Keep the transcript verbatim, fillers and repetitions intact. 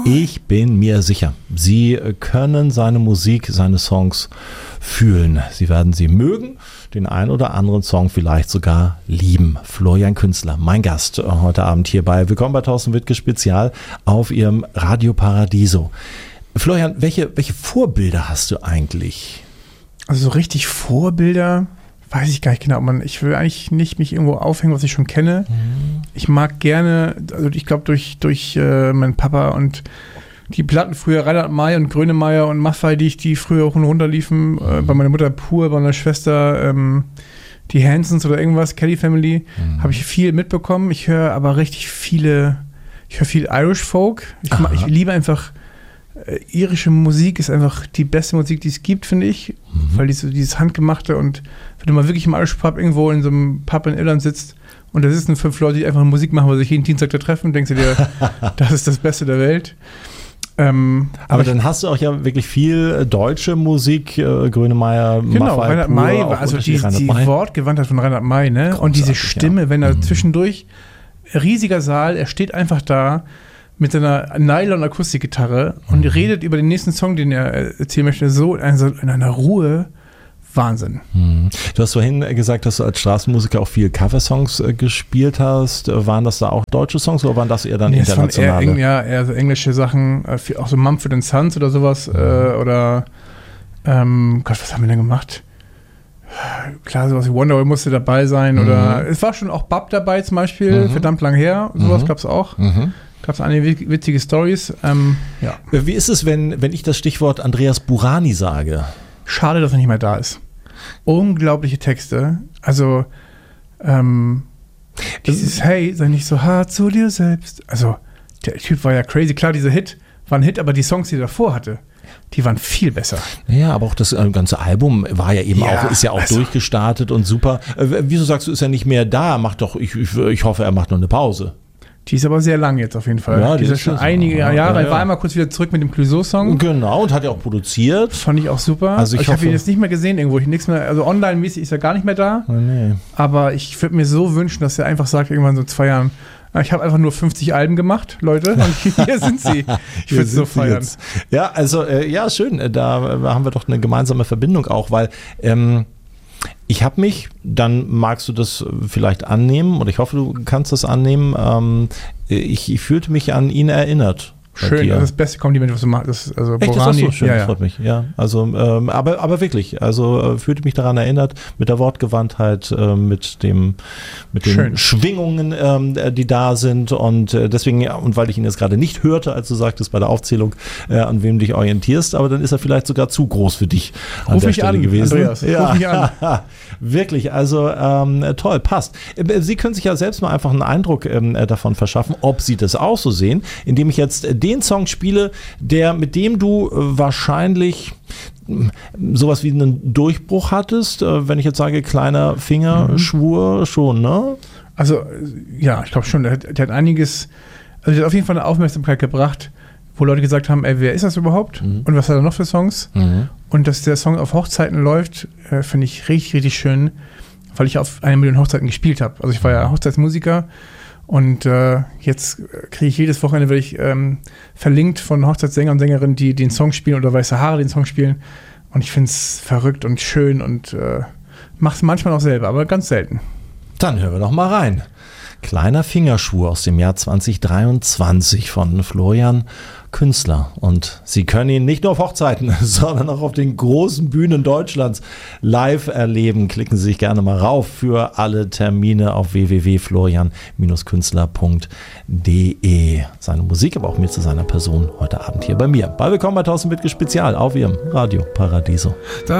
Ich bin mir sicher, Sie können seine Musik, seine Songs fühlen. Sie werden sie mögen, den einen oder anderen Song vielleicht sogar lieben. Florian Künzler, mein Gast heute Abend hierbei. Willkommen bei Thorsten Wittke Spezial auf Ihrem Radio Paradiso. Florian, welche, welche Vorbilder hast du eigentlich? Also so richtig Vorbilder, weiß ich gar nicht genau. Man, ich will eigentlich nicht mich irgendwo aufhängen, was ich schon kenne. Mhm. Ich mag gerne, also ich glaube durch, durch äh, meinen Papa und die Platten früher, Reinhard May und Grönemeyer und Maffay, die ich die früher hoch und runter liefen, mhm. äh, bei meiner Mutter Pur, bei meiner Schwester ähm, die Hansons oder irgendwas, Kelly Family, mhm. habe ich viel mitbekommen. Ich höre aber richtig viele, ich höre viel Irish Folk. Ich, ich liebe einfach äh, irische Musik, ist einfach die beste Musik, die es gibt, finde ich, mhm. weil die so dieses Handgemachte und wenn du mal wirklich im Irish Pub irgendwo in so einem Pub in Irland sitzt und da sitzen fünf Leute, die einfach Musik machen, weil sie sich jeden Dienstag da treffen, denkst du dir, das ist das Beste der Welt. Ähm, aber, aber dann hast du auch ja wirklich viel deutsche Musik, äh, Grönemeyer, genau, Maffay, Reinhard May, also die, die Wortgewandtheit von Reinhard May, ne? Großartig, und diese Stimme, ja. wenn er mhm. zwischendurch, riesiger Saal, er steht einfach da mit seiner Nylon-Akustikgitarre mhm. und redet über den nächsten Song, den er erzählen möchte, so in, so in einer Ruhe. Wahnsinn. Hm. Du hast vorhin gesagt, dass du als Straßenmusiker auch viel Coversongs äh, gespielt hast. Waren das da auch deutsche Songs oder waren das eher dann nee, internationale? Eher, ja, eher so englische Sachen, äh, auch so Mumford and Sons oder sowas. Mhm. Äh, oder, ähm, Gott, was haben wir denn gemacht? Klar, sowas wie Wonderwall musste dabei sein. Mhm. Oder es war schon auch Bab dabei zum Beispiel, mhm. verdammt lang her. Sowas mhm. gab es auch. Mhm. Gab es einige witzige Stories. Ähm, ja. Wie ist es, wenn, wenn ich das Stichwort Andreas Burani sage? Schade, dass er nicht mehr da ist. Unglaubliche Texte. Also, ähm, dieses Hey, sei nicht so hart zu dir selbst. Also, der Typ war ja crazy. Klar, dieser Hit war ein Hit, aber die Songs, die er davor hatte, die waren viel besser. Ja, aber auch das ganze Album war ja eben ja, auch, ist ja auch also, durchgestartet und super. Äh, wieso sagst du, ist er nicht mehr da? Macht doch, ich, ich, ich hoffe, er macht noch eine Pause. Die ist aber sehr lang jetzt auf jeden Fall. Ja, die, die ist schon einige ja, Jahre. Ja, ja. war einmal kurz wieder zurück mit dem Clouseau-Song. Genau, und hat ja auch produziert. Fand ich auch super. Also ich ich habe ihn jetzt nicht mehr gesehen irgendwo. Ich nichts mehr, also online-mäßig ist er gar nicht mehr da. Oh, nee. Aber ich würde mir so wünschen, dass er einfach sagt, irgendwann so in zwei Jahren, ich habe einfach nur fünfzig Alben gemacht, Leute, und hier sind sie. Ich würde es so feiern. Jetzt. Ja, also, äh, ja, schön. Da haben wir doch eine gemeinsame Verbindung auch, weil ähm, ich habe mich, dann magst du das vielleicht annehmen, oder ich hoffe, du kannst das annehmen, ähm, ich, ich fühlte mich an ihn erinnert. Schön, das ist das beste Kompliment, was du machst. Das, also Echt, Borani, das ist so schön, ja, ja. das freut mich. Ja, also, ähm, aber, aber wirklich, also äh, fühlte mich daran erinnert, mit der Wortgewandtheit, äh, mit dem, mit den schön. Schwingungen, ähm, die da sind und äh, deswegen, ja, und weil ich ihn jetzt gerade nicht hörte, als du sagtest bei der Aufzählung, äh, an wem du dich orientierst, aber dann ist er vielleicht sogar zu groß für dich an Ruf der mich Stelle an, gewesen. Andreas, ja. ruf mich an. Wirklich, also ähm, toll, passt. Sie können sich ja selbst mal einfach einen Eindruck ähm, davon verschaffen, ob Sie das auch so sehen, indem ich jetzt den Song spiele, der, mit dem du äh, wahrscheinlich sowas wie einen Durchbruch hattest, äh, wenn ich jetzt sage, kleiner Fingerschwur, mhm. schon, ne? Also, ja, ich glaube schon, der hat, der hat einiges, also der hat auf jeden Fall eine Aufmerksamkeit gebracht, wo Leute gesagt haben, ey, wer ist das überhaupt? Mhm. Und was hat er noch für Songs? Mhm. Und dass der Song auf Hochzeiten läuft, äh, finde ich richtig, richtig schön, weil ich auf eine Million Hochzeiten gespielt habe. Also ich war ja Hochzeitsmusiker. Und äh, jetzt kriege ich jedes Wochenende, werde ich ähm, verlinkt von Hochzeitssänger und Sängerinnen, die den Song spielen oder Weiße Haare den Song spielen. Und ich finde es verrückt und schön und äh, mache es manchmal auch selber, aber ganz selten. Dann hören wir doch mal rein. Kleiner Fingerschwur aus dem Jahr zwanzig dreiundzwanzig von Florian Künzler. Und Sie können ihn nicht nur auf Hochzeiten, sondern auch auf den großen Bühnen Deutschlands live erleben. Klicken Sie sich gerne mal rauf für alle Termine auf w w w punkt florian künzler punkt d e. Seine Musik, aber auch mehr zu seiner Person heute Abend hier bei mir. Bei Willkommen bei Thorsten Wittke Spezial auf Ihrem Radio Paradiso.